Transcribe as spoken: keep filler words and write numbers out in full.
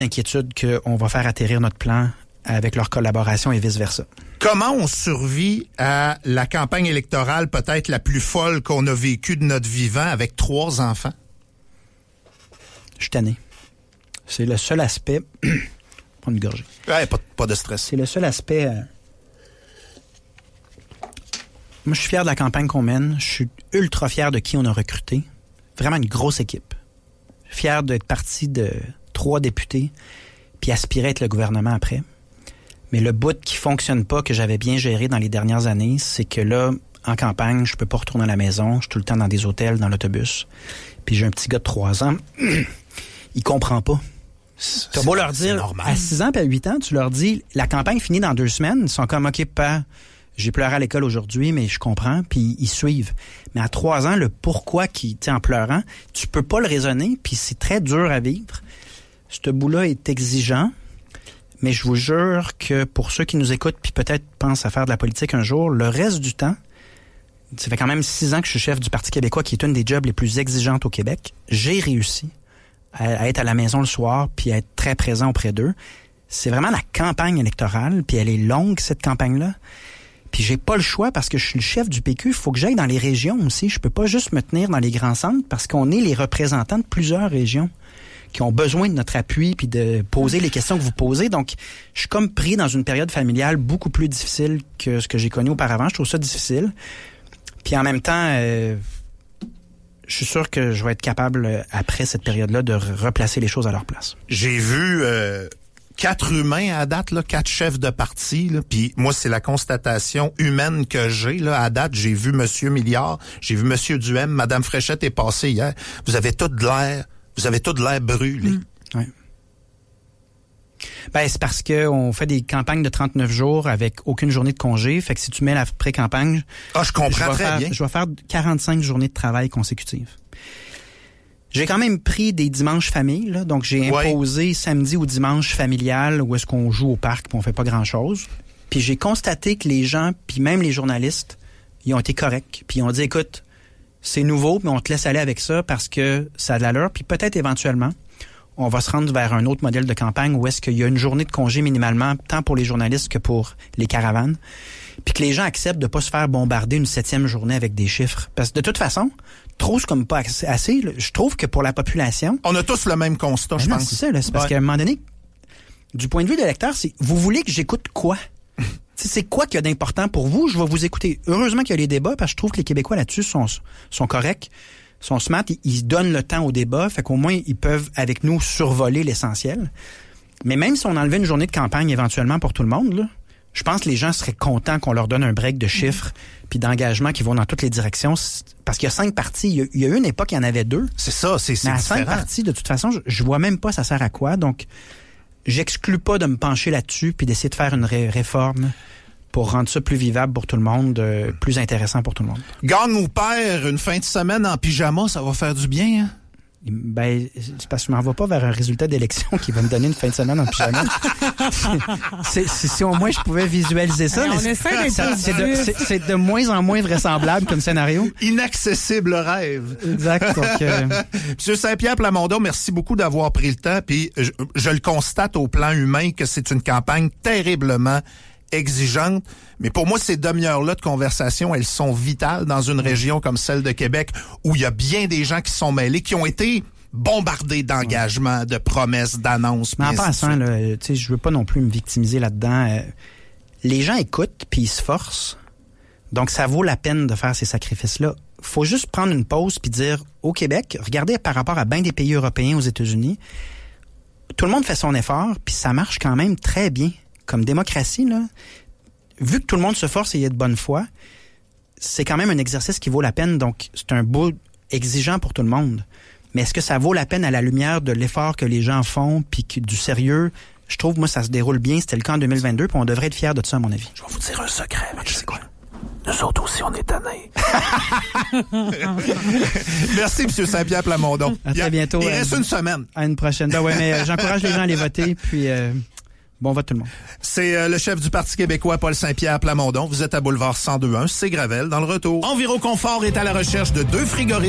Inquiétude qu'on va faire atterrir notre plan avec leur collaboration et vice-versa. Comment on survit à la campagne électorale peut-être la plus folle qu'on a vécue de notre vivant avec trois enfants? Je suis tanné. C'est le seul aspect... Prends une gorgée. Ouais, pas, pas de stress. C'est le seul aspect... Euh... Moi, je suis fier de la campagne qu'on mène. Je suis ultra fier de qui on a recruté. Vraiment une grosse équipe. Fier d'être parti de trois députés puis aspirer à être le gouvernement après. Mais le bout qui fonctionne pas, que j'avais bien géré dans les dernières années, c'est que là, en campagne, je peux pas retourner à la maison. Je suis tout le temps dans des hôtels, dans l'autobus. Puis j'ai un petit gars de trois ans. Il comprend pas. T'as beau leur dire, à six ans puis à huit ans, tu leur dis, la campagne finit dans deux semaines. Ils sont comme, OK, pas, j'ai pleuré à l'école aujourd'hui, mais je comprends. Puis ils suivent. Mais à trois ans, le pourquoi qui, tu sais, en pleurant, tu peux pas le raisonner. Puis c'est très dur à vivre. Ce bout-là est exigeant. Mais je vous jure que pour ceux qui nous écoutent puis peut-être pensent à faire de la politique un jour, le reste du temps, ça fait quand même six ans que je suis chef du Parti québécois, qui est une des jobs les plus exigeantes au Québec. J'ai réussi à, à être à la maison le soir puis à être très présent auprès d'eux. C'est vraiment la campagne électorale, puis elle est longue, cette campagne-là. Puis j'ai pas le choix parce que je suis le chef du P Q. Il faut que j'aille dans les régions aussi. Je peux pas juste me tenir dans les grands centres parce qu'on est les représentants de plusieurs régions qui ont besoin de notre appui puis de poser les questions que vous posez. Donc, je suis comme pris dans une période familiale beaucoup plus difficile que ce que j'ai connu auparavant. Je trouve ça difficile. Puis en même temps, euh, je suis sûr que je vais être capable, après cette période-là, de replacer les choses à leur place. J'ai vu euh, quatre humains à date, là, quatre chefs de parti. Là, puis moi, c'est la constatation humaine que j'ai. Là, à date, j'ai vu Monsieur Milliard, j'ai vu Monsieur Duhem, Madame Fréchette est passée hier. Vous avez tout de l'air... Vous avez tout de l'air brûlé. Mmh. Oui. Ben, c'est parce que on fait des campagnes de trente-neuf jours avec aucune journée de congé. Fait que si tu mets la pré-campagne... Ah, je comprends je très faire, bien. Je vais faire quarante-cinq journées de travail consécutives. J'ai quand même pris des dimanches famille, là. Donc, j'ai imposé ouais. samedi ou dimanche familial où est-ce qu'on joue au parc puis on fait pas grand-chose. Puis j'ai constaté que les gens, puis même les journalistes, ils ont été corrects. Puis ils ont dit, écoute... C'est nouveau, mais on te laisse aller avec ça parce que ça a de l'allure. Puis peut-être éventuellement, on va se rendre vers un autre modèle de campagne où est-ce qu'il y a une journée de congé minimalement, tant pour les journalistes que pour les caravanes. Puis que les gens acceptent de pas se faire bombarder une septième journée avec des chiffres. Parce que de toute façon, trop c'est comme pas assez. Là. Je trouve que pour la population... On a tous le même constat, je non, pense. C'est ça, là, c'est parce ouais. qu'à un moment donné, du point de vue de l'électeur, c'est vous voulez que j'écoute quoi? C'est quoi qu'il y a d'important pour vous? Je vais vous écouter. Heureusement qu'il y a les débats, parce que je trouve que les Québécois là-dessus sont, sont corrects, sont smart, ils, ils donnent le temps au débat, fait qu'au moins ils peuvent, avec nous, survoler l'essentiel. Mais même si on enlevait une journée de campagne éventuellement pour tout le monde, là, je pense que les gens seraient contents qu'on leur donne un break de chiffres puis d'engagement qui vont dans toutes les directions. Parce qu'il y a cinq partis. Il y a, il y a eu une époque, il y en avait deux. C'est ça, c'est, c'est Mais à différent. cinq partis, de toute façon, je, je vois même pas ça sert à quoi. Donc, j'exclus pas de me pencher là-dessus puis d'essayer de faire une ré- réforme pour rendre ça plus vivable pour tout le monde, euh, plus intéressant pour tout le monde. Gagne ou perd, une fin de semaine en pyjama, ça va faire du bien, hein? Ben, c'est parce que je m'en vais pas vers un résultat d'élection qui va me donner une fin de semaine en pyjama. c'est, c'est, si au moins je pouvais visualiser ça, alors, mais on c'est, essaie ça, c'est, de, c'est, c'est de moins en moins vraisemblable comme scénario. Inaccessible rêve. Exact. Donc, euh... Monsieur Saint-Pierre Plamondon, merci beaucoup d'avoir pris le temps. Puis je, je le constate au plan humain que c'est une campagne terriblement exigeante. Mais pour moi, ces demi-heures-là de conversation, elles sont vitales dans une région comme celle de Québec où il y a bien des gens qui sont mêlés, qui ont été bombardés d'engagements, de promesses, d'annonces. Mais en passant, là, tu sais, je veux pas non plus me victimiser là-dedans. Euh, les gens écoutent puis ils se forcent. Donc, ça vaut la peine de faire ces sacrifices-là. Faut juste prendre une pause puis dire, au Québec, regardez par rapport à bien des pays européens, aux États-Unis, tout le monde fait son effort puis ça marche quand même très bien. Comme démocratie, là, vu que tout le monde se force et il y a de bonne foi, c'est quand même un exercice qui vaut la peine. Donc, c'est un bout exigeant pour tout le monde. Mais est-ce que ça vaut la peine à la lumière de l'effort que les gens font puis que, du sérieux? Je trouve, moi, ça se déroule bien. C'était le cas en deux mille vingt-deux, puis on devrait être fiers de ça, à mon avis. Je vais vous dire un secret, mais tu sais quoi? Nous autres aussi, on est tannés. Merci, M. Saint-Pierre Plamondon. À très bientôt. Il euh, reste une semaine. À une prochaine. Ben ouais, mais euh, j'encourage les gens à aller voter, puis... Euh, Bon vote tout le monde. C'est euh, le chef du Parti québécois, Paul Saint-Pierre Plamondon. Vous êtes à Boulevard cent deux point un, c'est Gravel, dans le retour. Enviroconfort est à la recherche de deux frigoristes